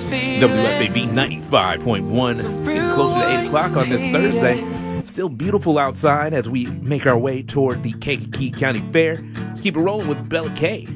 WFAB 95.1, getting closer to 8 o'clock on this Thursday. Still beautiful outside as we make our way toward the Kankakee County Fair. Let's keep it rolling with Bella K.